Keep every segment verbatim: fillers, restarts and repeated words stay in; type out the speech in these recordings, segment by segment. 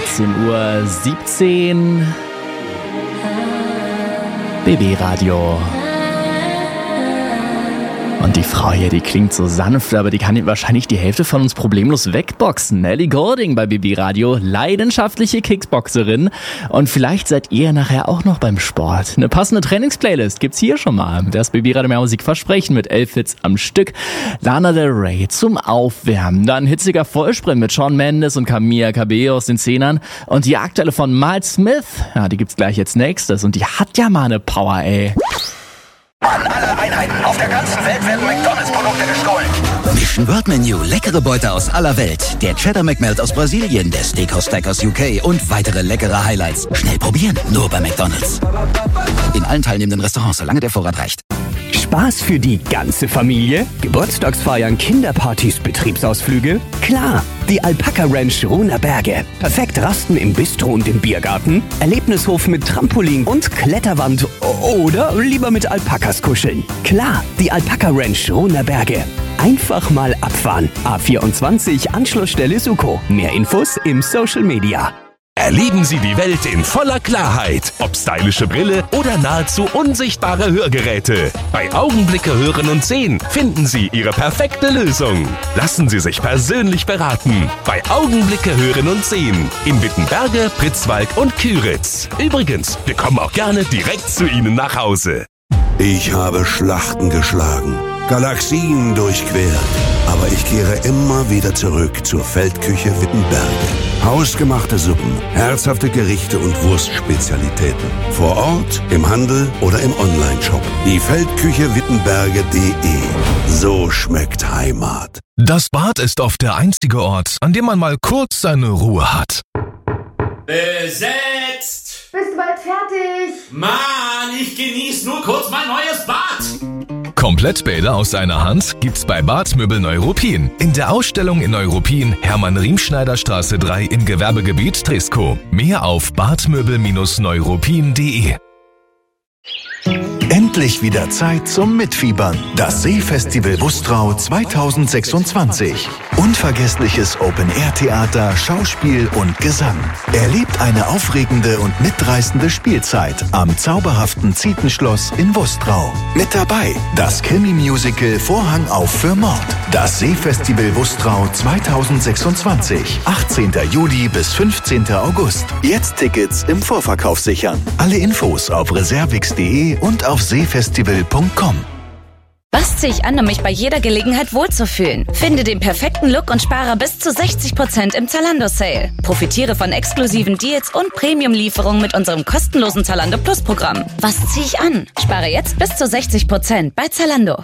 dreizehn Uhr siebzehn. B B-Radio. Und die Frau hier, die klingt so sanft, aber die kann wahrscheinlich die Hälfte von uns problemlos wegboxen. Ellie Goulding bei B B-Radio, leidenschaftliche Kickboxerin. Und vielleicht seid ihr nachher auch noch beim Sport. Eine passende Trainingsplaylist gibt's hier schon mal. Das B B-Radio mehr Musik versprechen mit elf Hits am Stück. Lana Del Rey zum Aufwärmen. Dann hitziger Vollsprint mit Shawn Mendes und Camila Cabello aus den Zehnern. Und die aktuelle von Miles Smith, ja, die gibt's gleich jetzt nächstes. Und die hat ja mal eine Power, ey. An alle Einheiten auf der ganzen Welt werden McDonalds-Produkte gestohlen. Mission World Menu, leckere Beute aus aller Welt. Der Cheddar McMelt aus Brasilien, der Steakhouse Stack aus U K und weitere leckere Highlights. Schnell probieren, nur bei McDonalds. In allen teilnehmenden Restaurants, solange der Vorrat reicht. Spaß für die ganze Familie? Geburtstagsfeiern, Kinderpartys, Betriebsausflüge? Klar, die Alpaka Ranch Ruhner Berge. Perfekt rasten im Bistro und im Biergarten, Erlebnishof mit Trampolin und Kletterwand oder lieber mit Alpakas kuscheln. Klar, die Alpaka Ranch Ruhner Berge. Einfach mal abfahren. A vierundzwanzig, Anschlussstelle Suko. Mehr Infos im Social Media. Erleben Sie die Welt in voller Klarheit. Ob stylische Brille oder nahezu unsichtbare Hörgeräte. Bei Augenblicke Hören und Sehen finden Sie Ihre perfekte Lösung. Lassen Sie sich persönlich beraten. Bei Augenblicke Hören und Sehen. In Wittenberge, Pritzwalk und Küritz. Übrigens, wir kommen auch gerne direkt zu Ihnen nach Hause. Ich habe Schlachten geschlagen, Galaxien durchquert. Aber ich kehre immer wieder zurück zur Feldküche Wittenberge. Hausgemachte Suppen, herzhafte Gerichte und Wurstspezialitäten. Vor Ort, im Handel oder im Onlineshop. Die Feldküche Wittenberge punkt de. So schmeckt Heimat. Das Bad ist oft der einzige Ort, an dem man mal kurz seine Ruhe hat. Besetzt! Bist du bald fertig? Mann, ich genieße nur kurz mein neues Bad. Komplettbäder aus einer Hand gibt's bei Badmöbel Neuruppin. In der Ausstellung in Neuruppin, Hermann-Riemschneider-Straße drei im Gewerbegebiet Trisko. Mehr auf badmöbel Neuruppin punkt de. Endlich wieder Zeit zum Mitfiebern. Das Seefestival Wustrau zweitausendsechsundzwanzig. Unvergessliches Open-Air-Theater, Schauspiel und Gesang. Erlebt eine aufregende und mitreißende Spielzeit am zauberhaften Zietenschloss in Wustrau. Mit dabei das Krimi-Musical Vorhang auf für Mord. Das Seefestival Wustrau zweitausendsechsundzwanzig. achtzehnten Juli bis fünfzehnten August. Jetzt Tickets im Vorverkauf sichern. Alle Infos auf reservix punkt de und auf seefestival punkt com. Was ziehe ich an, um mich bei jeder Gelegenheit wohlzufühlen? Finde den perfekten Look und spare bis zu sechzig Prozent im Zalando-Sale. Profitiere von exklusiven Deals und Premium-Lieferungen mit unserem kostenlosen Zalando Plus-Programm. Was ziehe ich an? Spare jetzt bis zu sechzig Prozent bei Zalando.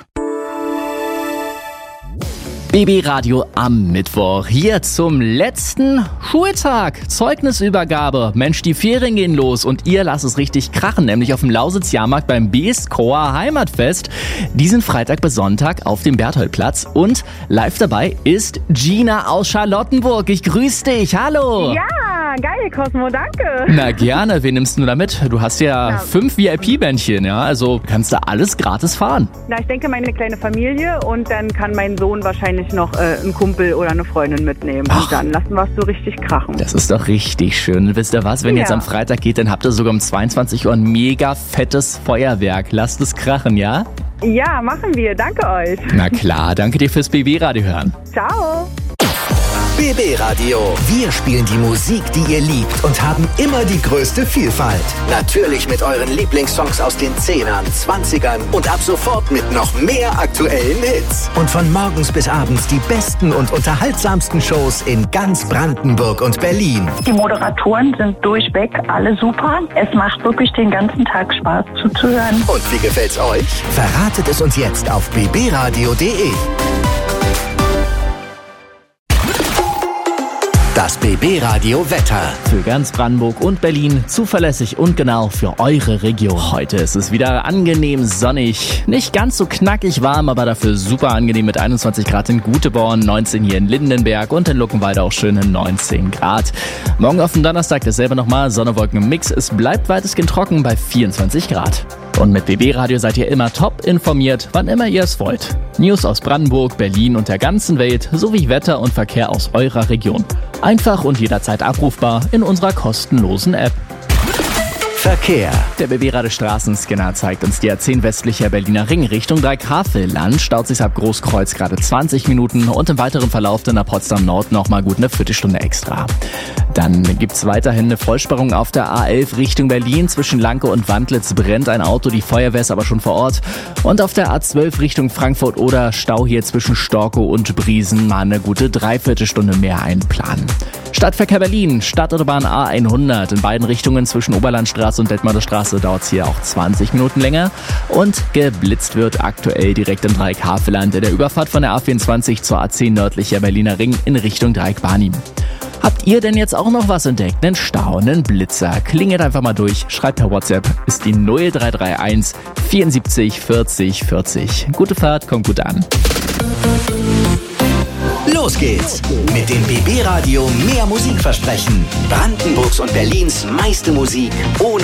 B B-Radio am Mittwoch. Hier zum letzten Schultag. Zeugnisübergabe. Mensch, die Ferien gehen los und ihr lasst es richtig krachen, nämlich auf dem Lausitz-Jahrmarkt beim B S C O A Heimatfest. Diesen Freitag bis Sonntag auf dem Bertholdplatz. Und live dabei ist Gina aus Charlottenburg. Ich grüße dich. Hallo. Ja, geil, Cosmo, danke. Na gerne. Wen nimmst du da mit? Du hast ja, ja. fünf V I P-Bändchen, ja? Also kannst du alles gratis fahren. Na, ich denke, meine kleine Familie und dann kann mein Sohn wahrscheinlich noch äh, einen Kumpel oder eine Freundin mitnehmen. Ach. Und dann lassen wir es so richtig krachen. Das ist doch richtig schön. Wisst ihr was? Wenn ja. jetzt am Freitag geht, dann habt ihr sogar um zweiundzwanzig Uhr ein mega fettes Feuerwerk. Lasst es krachen, ja? Ja, machen wir. Danke euch. Na klar, danke dir fürs B B-Radio hören. Ciao. B B-Radio. Wir spielen die Musik, die ihr liebt und haben immer die größte Vielfalt. Natürlich mit euren Lieblingssongs aus den Zehnern, Zwanzigern und ab sofort mit noch mehr aktuellen Hits. Und von morgens bis abends die besten und unterhaltsamsten Shows in ganz Brandenburg und Berlin. Die Moderatoren sind durchweg alle super. Es macht wirklich den ganzen Tag Spaß zuzuhören. Und wie gefällt's euch? Verratet es uns jetzt auf b b radio punkt de. Das B B-Radio Wetter. Für ganz Brandenburg und Berlin zuverlässig und genau für eure Region. Heute ist es wieder angenehm sonnig. Nicht ganz so knackig warm, aber dafür super angenehm mit einundzwanzig Grad in Guteborn, neunzehn hier in Lindenberg und in Luckenwalde auch schöne neunzehn Grad. Morgen auf dem Donnerstag dasselbe nochmal, Sonne, Wolken im Mix. Es bleibt weitestgehend trocken bei vierundzwanzig Grad. Und mit B B Radio seid ihr immer top informiert, wann immer ihr es wollt. News aus Brandenburg, Berlin und der ganzen Welt sowie Wetter und Verkehr aus eurer Region. Einfach und jederzeit abrufbar in unserer kostenlosen App. Verkehr. Der B B Radio Straßenscanner zeigt uns die A zehn westlicher Berliner Ring Richtung Dreikafelland. Staut sich ab Großkreuz gerade zwanzig Minuten und im weiteren Verlauf dann nach Potsdam Nord nochmal gut eine Viertelstunde extra. Dann gibt's weiterhin eine Vollsperrung auf der A elf Richtung Berlin. Zwischen Lanke und Wandlitz brennt ein Auto, die Feuerwehr ist aber schon vor Ort. Und auf der A zwölf Richtung Frankfurt oder Stau hier zwischen Storkow und Briesen mal eine gute Dreiviertelstunde mehr einplanen. Stadtverkehr Berlin, Stadtautobahn A hundert. In beiden Richtungen zwischen Oberlandstraße und Detmolder Straße dauert's hier auch zwanzig Minuten länger. Und geblitzt wird aktuell direkt im Dreikafeland in der Überfahrt von der A vierundzwanzig zur A zehn nördlicher Berliner Ring in Richtung Dreieck-Barnim. Habt ihr denn jetzt auch noch was entdeckt? Einen Stau, einen Blitzer? Klingelt einfach mal durch, schreibt per WhatsApp, ist die null drei drei eins vierundsiebzig vierzig vierzig. Gute Fahrt, kommt gut an. Los geht's mit dem B B Radio Mehr Musik versprechen. Brandenburgs und Berlins meiste Musik ohne